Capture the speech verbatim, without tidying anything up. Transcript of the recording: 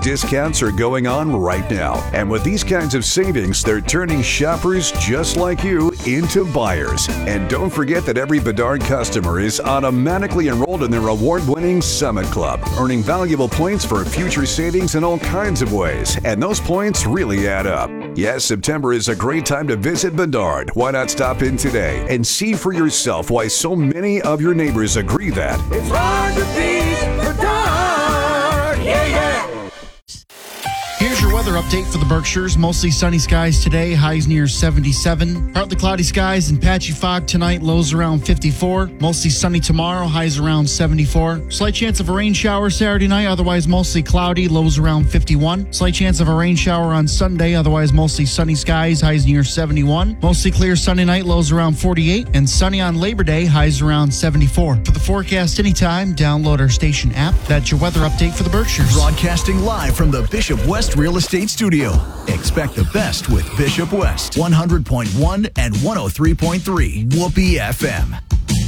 discounts are going on right now. And with these kinds of savings, they're turning shoppers just like you into buyers. And don't forget that every Bedard customer is automatically enrolled in their award-winning Summit Club, earning valuable points for future savings in all kinds of ways. And those points really add up. Yes, September is a great time to visit Bedard. Why not stop in today and see for yourself why so many of your neighbors agree that it's hard to beat Bedard. Yeah, yeah. Here's your weather update for the Berkshires. Mostly sunny skies today, highs near seventy-seven. Partly cloudy skies and patchy fog tonight, lows around fifty-four. Mostly sunny tomorrow, highs around seventy-four. Slight chance of a rain shower Saturday night, otherwise mostly cloudy, lows around fifty-one. Slight chance of a rain shower on Sunday, otherwise mostly sunny skies, highs near seventy-one. Mostly clear Sunday night, lows around forty-eight. And sunny on Labor Day, highs around seventy-four. For the forecast anytime, download our station app. That's your weather update for the Berkshires. Broadcasting live from the Bishop West Real Estate Studio. Expect the best with Bishop West. one hundred point one and one oh three point three Whoopee F M.